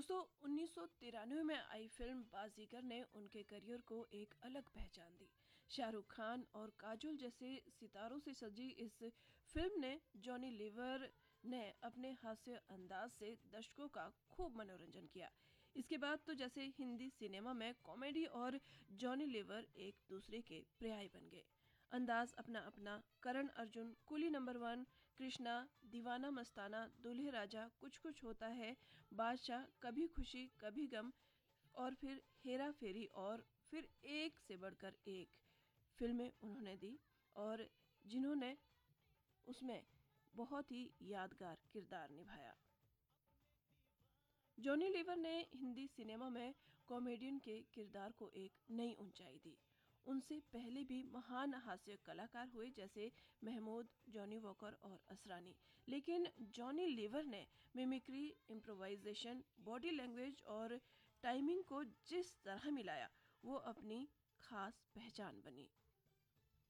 दोस्तों 1993 में आई फिल्म बाजीगर ने उनके करियर को एक अलग पहचान दी। शाहरुख खान और काजोल जैसे सितारों से सजी इस फिल्म ने जॉनी लीवर ने अपने हास्य अंदाज से दर्शकों का खूब मनोरंजन किया। इसके बाद तो जैसे हिंदी सिनेमा में कॉमेडी और जॉनी लीवर एक दूसरे के पर्याय बन गए। अंदाज अपना अपना। करण अर्जुन, कुली नंबर 1, कृष्णा, दीवाना मस्ताना, दूल्हे राजा, कुछ कुछ होता है, बादशाह, कभी खुशी कभी गम और फिर हेरा फेरी और फिर एक से बढ़कर एक फिल्में उन्होंने दी और जिन्होंने उसमें बहुत ही यादगार किरदार निभाया। जॉनी लीवर ने हिंदी सिनेमा में कॉमेडियन के किरदार को एक नई ऊंचाई दी। उनसे पहले भी महान हास्य कलाकार हुए जैसे महमूद, जॉनी वॉकर और असरानी, लेकिन जॉनी लीवर ने मिमिक्री, इम्प्रोवाइजेशन, बॉडी लैंग्वेज और टाइमिंग को जिस तरह मिलाया वो अपनी खास पहचान बनी।